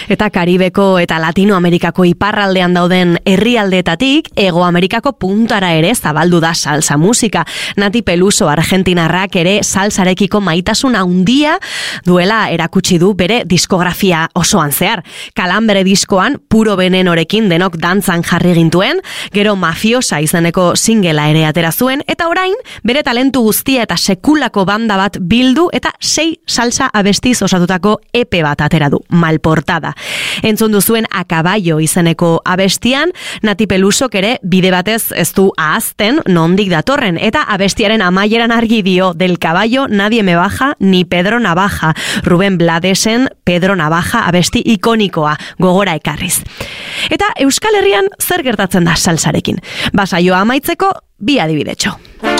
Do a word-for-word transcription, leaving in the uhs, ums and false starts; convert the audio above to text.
Eta Karibeko eta Latinoamerikako iparraldean dauden herrialdeetatik Hego Amerikako puntara ere zabaldu da salsa musika. Nati Peluso argentinarrak ere salsarekiko maitasun handia duela erakutsi du bere diskografia osoan zehar. Kalambre diskoan Puro Venenorekin denok dantzan jarri gintuen, gero Mafiosa izeneko singela ere atera zuen, eta orain bere talentu guztia eta sekulako banda bat bildu eta sei salsa abestiz osatutako E P bat atera du, Malportada. Entzun duzuen A Caballo izeneko abestian, Nati Pelusok ere bide batez ez du ahazten nondik datorren, eta abestiaren amaieran argi dio, del caballo nadie me baja ni Pedro Navaja, Ruben Bladesen Pedro Navaja abesti ikonikoa gogora ekarriz. Eta Euskal Herrian zer gertatzen da salsarekin? Basaioa amaitzeko bi adibidetxo.